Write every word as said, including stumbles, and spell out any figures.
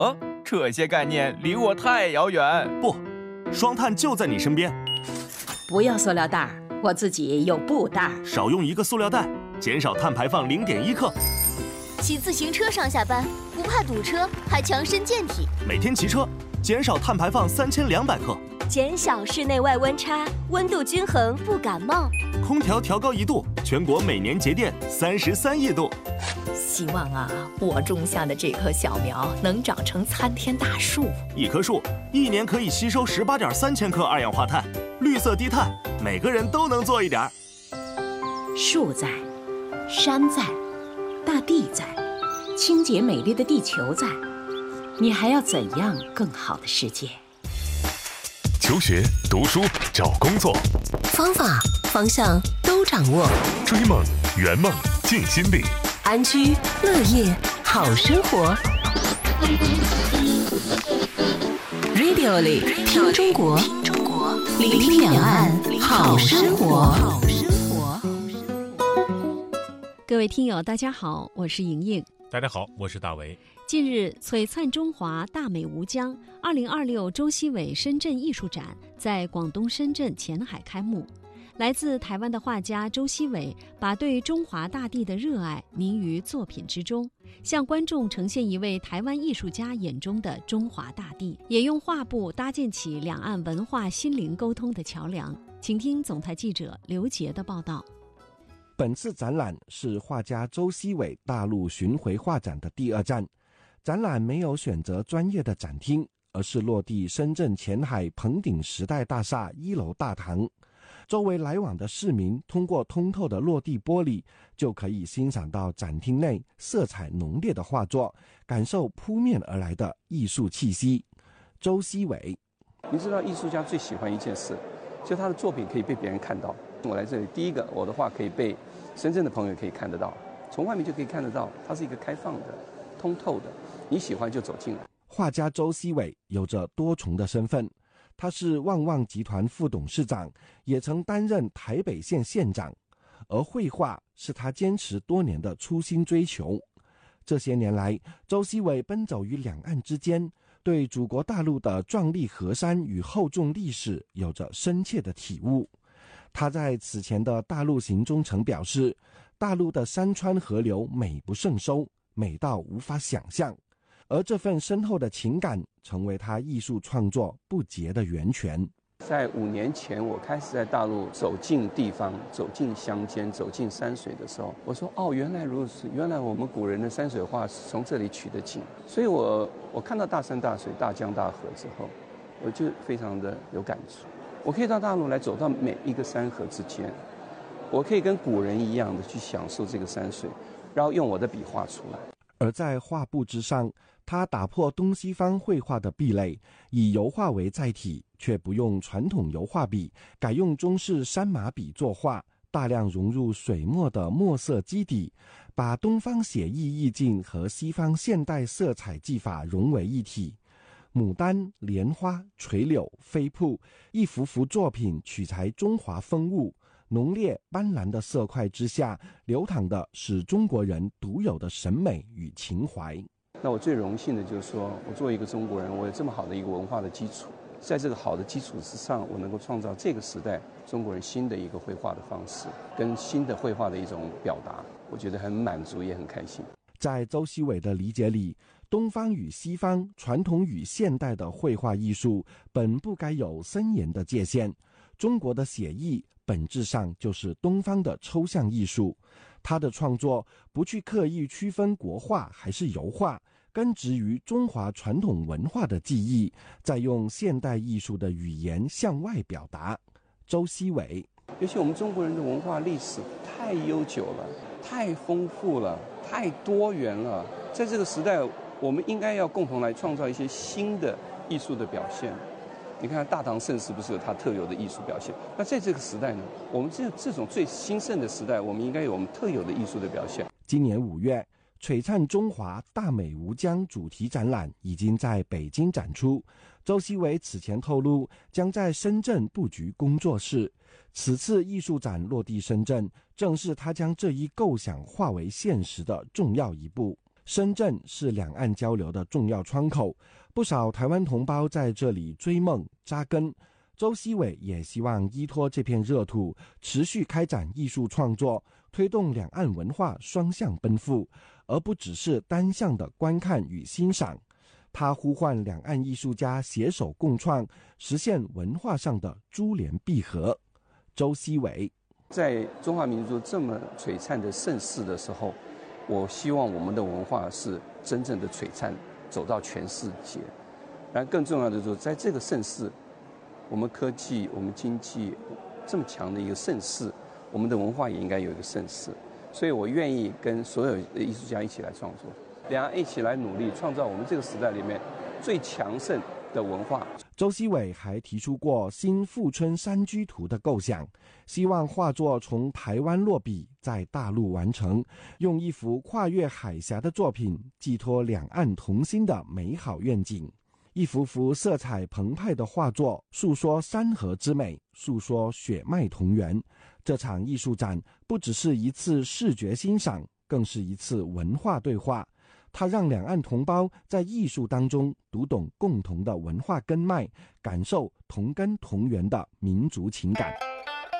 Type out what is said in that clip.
哦，这些概念离我太遥远。 不，双碳就在你身边。 不要塑料袋，我自己有布袋。 少用一个塑料袋，减少碳排放零点一克。 骑自行车上下班，不怕堵车，还强身健体。 每天骑车，减少碳排放三千两百克。 减小室内外温差，温度均衡不感冒。 空调调高一度，全国每年节电三十三亿度。 希望啊，我种下的这棵小苗能长成参天大树。 一棵树一年可以吸收十八点三千克二氧化碳，绿色低碳，每个人都能做一点。 树在，山在，大地在，清洁美丽的地球在，你还要怎样更好的世界？ 求学、读书、找工作， 方法、方向都掌握。 追梦、圆梦、尽心力， 安居乐业好生活。Radio 里听中国，聆听两岸好生活。 各位听友，大家好，我是莹莹。 大家好，我是大为。 近日，璀璨中华，大美无疆二零二六周锡伟深圳艺术展在广东深圳前海开幕。来自台湾的画家周锡伟把对中华大地的热爱凝于作品之中，向观众呈现一位台湾艺术家眼中的中华大地，也用画布搭建起两岸文化心灵沟通的桥梁。请听总台记者刘杰的报道。 本次展览是画家周锡伟大陆巡回画展的第二站。展览没有选择专业的展厅，而是落地深圳前海鹏鼎时代大厦一楼大堂。周围来往的市民通过通透的落地玻璃，就可以欣赏到展厅内色彩浓烈的画作，感受扑面而来的艺术气息。周锡伟， 你知道艺术家最喜欢一件事，就他的作品可以被别人看到。我来这里，第一个，我的画可以被深圳的朋友可以看得到，从外面就可以看得到，它是一个开放的、通透的，你喜欢就走进来。 画家周锡伟有着多重的身份，他是旺旺集团副董事长，也曾担任台北县县长，而绘画是他坚持多年的初心追求。这些年来，周锡伟奔走于两岸之间，对祖国大陆的壮丽河山与厚重历史有着深切的体悟。他在此前的大陆行中曾表示，大陆的山川河流美不胜收，美到无法想象，而这份深厚的情感成为他艺术创作不竭的源泉。 在五年前，我开始在大陆走进地方、走进乡间、走进山水的时候，我说：“哦，原来如此，原来我们古人的山水画是从这里取的景。”所以我我看到大山大水、大江大河之后，我就非常的有感触。我可以到大陆来，走到每一个山河之间，我可以跟古人一样的去享受这个山水，然后用我的笔画出来。 而在画布之上，他打破东西方绘画的壁垒，以油画为载体，却不用传统油画笔，改用中式山马笔作画，大量融入水墨的墨色基底，把东方写意意境和西方现代色彩技法融为一体。牡丹、莲花、垂柳、飞瀑，一幅幅作品取材中华风物，浓烈斑斓的色块之下，流淌的是中国人独有的审美与情怀。 那我最荣幸的就是说，我作为一个中国人，我有这么好的一个文化的基础，在这个好的基础之上，我能够创造这个时代中国人新的一个绘画的方式，跟新的绘画的一种表达，我觉得很满足，也很开心。 在周锡伟的理解里，东方与西方、传统与现代的绘画艺术本不该有森严的界限。中国的写意本质上就是东方的抽象艺术，他的创作不去刻意区分国画还是油画，根植于中华传统文化的记忆，再用现代艺术的语言向外表达。周锡伟， 尤其我们中国人的文化历史太悠久了，太丰富了，太多元了，在这个时代，我们应该要共同来创造一些新的艺术的表现。你看大唐盛世不是有它特有的艺术表现？那在这个时代呢，我们这这种最兴盛的时代，我们应该有我们特有的艺术的表现。 今年五月，璀璨中华，大美无疆主题展览已经在北京展出。周锡伟此前透露，将在深圳布局工作室。此次艺术展落地深圳，正是他将这一构想化为现实的重要一步。 深圳是两岸交流的重要窗口，不少台湾同胞在这里追梦扎根。周锡伟也希望依托这片热土，持续开展艺术创作，推动两岸文化双向奔赴，而不只是单向的观看与欣赏。他呼唤两岸艺术家携手共创，实现文化上的珠联璧合。周锡伟在中华民族这么璀璨的盛世的时候，我希望我们的文化是真正的璀璨，走到全世界。然后更重要的就是在这个盛世，我们科技、我们经济这么强的一个盛世，我们的文化也应该有一个盛世。所以我愿意跟所有的艺术家一起来创作，两岸一起来努力，创造我们这个时代里面最强盛的文化。 周锡伟还提出过新富春山居图的构想，希望画作从台湾落笔，在大陆完成，用一幅跨越海峡的作品寄托两岸同心的美好愿景。一幅幅色彩澎湃的画作，诉说山河之美，诉说血脉同源。这场艺术展不只是一次视觉欣赏，更是一次文化对话。它让两岸同胞在艺术当中读懂共同的文化根脉，感受同根同源的民族情感。